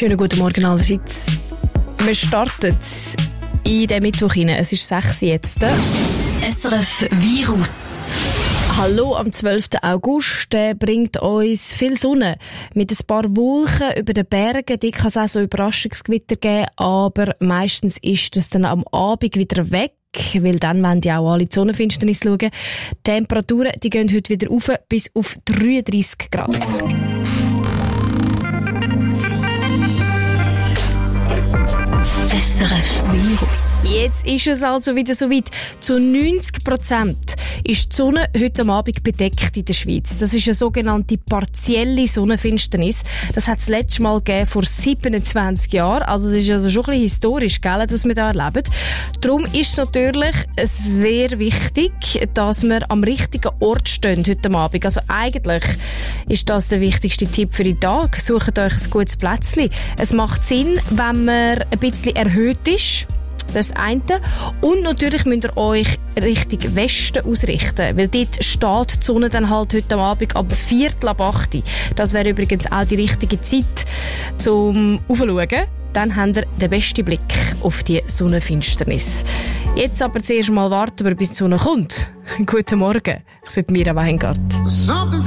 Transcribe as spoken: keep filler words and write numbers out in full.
Schönen guten Morgen allerseits. Wir starten in den Mittwoch hinein. Es ist sechs jetzt. S R F Virus. Hallo am zwölften August. Der bringt uns viel Sonne. Mit ein paar Wolken über den Bergen. Die kann es auch so Überraschungsgewitter geben. Aber meistens ist es dann am Abend wieder weg. Weil dann wollen die auch alle die Sonnenfinsternis schauen. Die Temperaturen die gehen heute wieder rauf bis auf dreiunddreissig Grad. S R F Virus. Jetzt ist es also wieder soweit. Zu neunzig Prozent ist die Sonne heute am Abend bedeckt in der Schweiz. Das ist eine sogenannte partielle Sonnenfinsternis. Das hat es letztes Mal gegeben vor siebenundzwanzig Jahren. Also es ist also schon ein bisschen historisch, gell, dass wir da erleben. Darum ist es natürlich sehr wichtig, dass wir am richtigen Ort stehen heute am Abend. Also eigentlich ist das der wichtigste Tipp für den Tag. Sucht euch ein gutes Plätzchen. Es macht Sinn, wenn man ein bisschen erhöht ist. Das ist das eine. Und natürlich müsst ihr euch Richtung Westen ausrichten, weil dort steht die Sonne dann halt heute Abend ab Viertel ab acht. Das wäre übrigens auch die richtige Zeit zum Aufschauen. Dann habt ihr den besten Blick auf die Sonnenfinsternis. Jetzt aber zuerst mal warten wir, bis die Sonne kommt. Guten Morgen, ich bin Mira Weingart.